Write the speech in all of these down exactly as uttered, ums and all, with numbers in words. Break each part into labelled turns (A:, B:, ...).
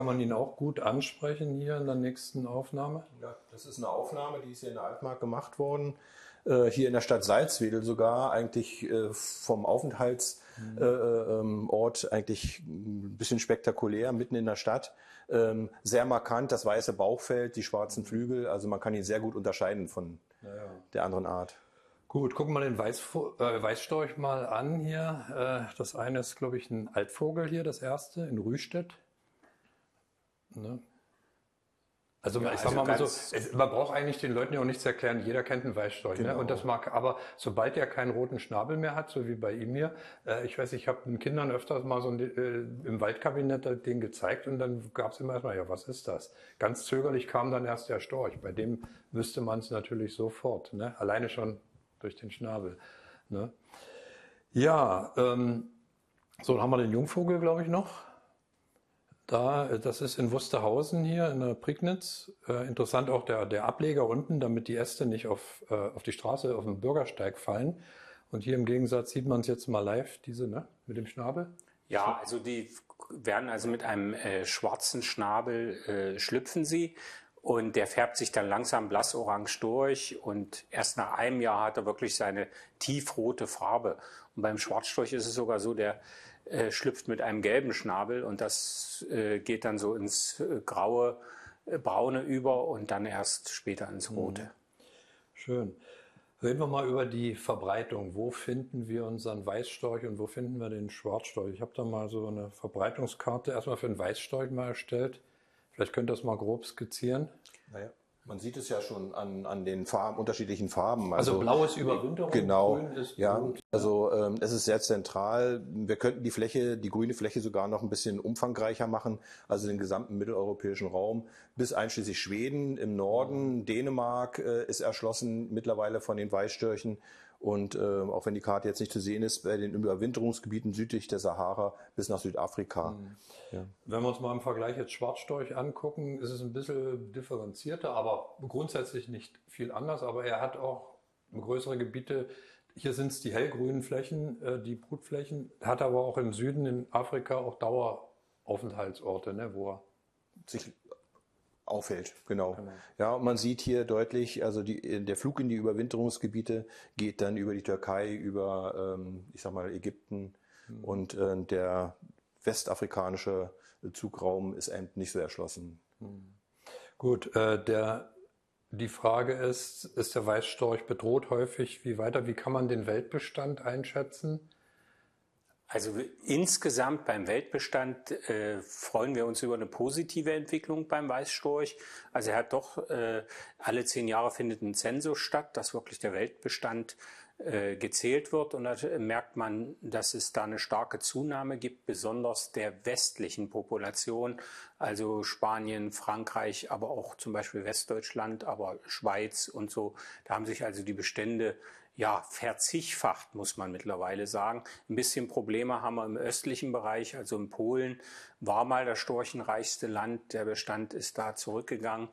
A: Kann man ihn auch gut ansprechen hier in der nächsten Aufnahme?
B: Ja, das ist eine Aufnahme, die ist hier in der Altmark gemacht worden. Äh, hier in der Stadt Salzwedel sogar, eigentlich äh, vom Aufenthaltsort äh, ähm, eigentlich ein bisschen spektakulär, mitten in der Stadt. Ähm, sehr markant, das weiße Bauchfeld, die schwarzen Flügel, also man kann ihn sehr gut unterscheiden von
A: Ja, ja.
B: der anderen Art.
A: Gut, gucken wir den Weißvo äh, Weißstorch mal an hier. Äh, das eine ist, glaube ich, ein Altvogel hier, das erste, in Rüstedt. Ne? Also
B: Ja,
A: ich sag
B: also
A: mal so, es, man braucht eigentlich den Leuten ja auch nichts erklären, jeder kennt einen Weißstorch.
B: Genau.
A: Ne? Und das mag, aber sobald er keinen roten Schnabel mehr hat, so wie bei ihm hier, äh, ich weiß, ich habe den Kindern öfters mal so ein, äh, im Waldkabinett den gezeigt und dann gab es immer erstmal, ja, was ist das? Ganz zögerlich kam dann erst der Storch. Bei dem wüsste man es natürlich sofort, ne? Alleine schon durch den Schnabel. Ne? Ja, ähm, so, dann haben wir den Jungvogel, glaube ich, noch. Da, das ist in Wusterhausen hier in der Prignitz. Äh, interessant auch der, der Ableger unten, damit die Äste nicht auf, äh, auf die Straße, auf den Bürgersteig fallen. Und hier im Gegensatz sieht man es jetzt mal live, diese, ne, mit dem Schnabel.
C: Ja, also die werden also mit einem äh, schwarzen Schnabel äh, schlüpfen sie und der färbt sich dann langsam blassorange durch und erst nach einem Jahr hat er wirklich seine tiefrote Farbe. Und beim Schwarzstorch ist es sogar so, der äh, schlüpft mit einem gelben Schnabel und das äh, geht dann so ins äh, graue, äh, braune über und dann erst später ins rote.
A: Schön. Reden wir mal über die Verbreitung. Wo finden wir unseren Weißstorch und wo finden wir den Schwarzstorch? Ich habe da mal so eine Verbreitungskarte erstmal für den Weißstorch mal erstellt. Vielleicht könnt ihr das mal grob skizzieren.
B: Naja. Man sieht es ja schon an, an den Farben, unterschiedlichen Farben.
A: Also, also blau ist Überwinterung,
B: genau,
A: grün ist
B: ja,
A: Blut.
B: Also ähm, es ist sehr zentral. Wir könnten die Fläche, die grüne Fläche sogar noch ein bisschen umfangreicher machen, also den gesamten mitteleuropäischen Raum bis einschließlich Schweden im Norden. Dänemark äh, ist erschlossen mittlerweile von den Weißstörchen. Und äh, auch wenn die Karte jetzt nicht zu sehen ist, bei den Überwinterungsgebieten südlich der Sahara bis nach Südafrika.
A: Mhm.
B: Ja.
A: Wenn wir uns mal im Vergleich jetzt Schwarzstorch angucken, ist es ein bisschen differenzierter, aber grundsätzlich nicht viel anders. Aber er hat auch größere Gebiete. Hier sind es die hellgrünen Flächen, äh, die Brutflächen. Hat aber auch im Süden in Afrika auch Daueraufenthaltsorte, ne, wo er
B: sich auffällt, genau.
A: Genau.
B: Ja, und man sieht hier deutlich, also die, der Flug in die Überwinterungsgebiete geht dann über die Türkei, über, ähm, ich sag mal, Ägypten mhm. und äh, der westafrikanische Zugraum ist eben nicht so erschlossen.
A: Mhm. Gut, äh, der, die Frage ist, ist der Weißstorch bedroht häufig? Wie weiter? Wie kann man den Weltbestand einschätzen?
C: Also insgesamt beim Weltbestand äh, freuen wir uns über eine positive Entwicklung beim Weißstorch. Also er hat doch, äh, alle zehn Jahre findet ein Zensus statt, dass wirklich der Weltbestand äh, gezählt wird. Und da merkt man, dass es da eine starke Zunahme gibt, besonders der westlichen Population. Also Spanien, Frankreich, aber auch zum Beispiel Westdeutschland, aber Schweiz und so. Da haben sich also die Bestände ja, verzigfacht, muss man mittlerweile sagen. Ein bisschen Probleme haben wir im östlichen Bereich, also in Polen war mal das storchenreichste Land. Der Bestand ist da zurückgegangen.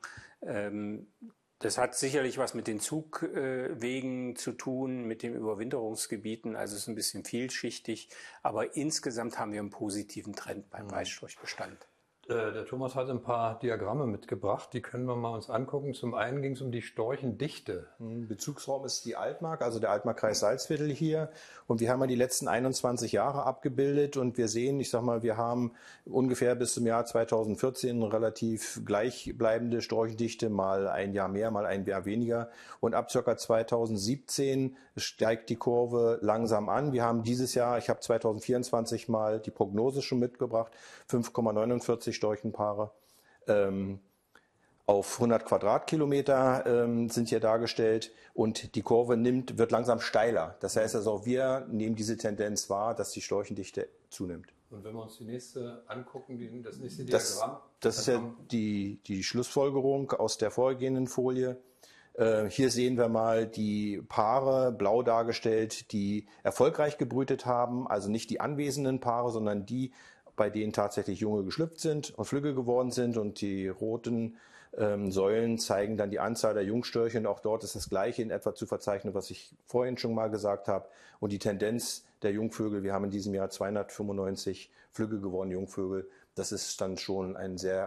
C: Das hat sicherlich was mit den Zugwegen zu tun, mit den Überwinterungsgebieten. Also es ist ein bisschen vielschichtig. Aber insgesamt haben wir einen positiven Trend beim Weißstorchbestand.
A: Der Thomas hat ein paar Diagramme mitgebracht, die können wir mal uns angucken. Zum einen ging es um die Storchendichte.
B: Bezugsraum ist die Altmark, also der Altmarkkreis Salzwedel hier. Und wir haben ja die letzten einundzwanzig Jahre abgebildet und wir sehen, ich sag mal, wir haben ungefähr bis zum Jahr zweitausendvierzehn eine relativ gleichbleibende Storchendichte, mal ein Jahr mehr, mal ein Jahr weniger. Und ab ca. zweitausendsiebzehn steigt die Kurve langsam an. Wir haben dieses Jahr, ich habe zweitausendvierundzwanzig mal die Prognose schon mitgebracht, fünf Komma neunundvierzig Storchenpaare ähm, auf hundert Quadratkilometer ähm, sind hier dargestellt und die Kurve nimmt, wird langsam steiler. Das heißt also, auch wir nehmen diese Tendenz wahr, dass die Storchendichte zunimmt.
A: Und wenn wir uns die nächste angucken, die, das nächste
B: Diagramm. Das, das ist ja die, die Schlussfolgerung aus der vorhergehenden Folie. Äh, hier sehen wir mal die Paare, blau dargestellt, die erfolgreich gebrütet haben, also nicht die anwesenden Paare, sondern die, bei denen tatsächlich Junge geschlüpft sind und Flügge geworden sind, und die roten ähm, Säulen zeigen dann die Anzahl der Jungstörche, und auch dort ist das Gleiche in etwa zu verzeichnen, was ich vorhin schon mal gesagt habe. Und die Tendenz der Jungvögel, wir haben in diesem Jahr zweihundertfünfundneunzig Flügge gewordene Jungvögel, das ist dann schon ein sehr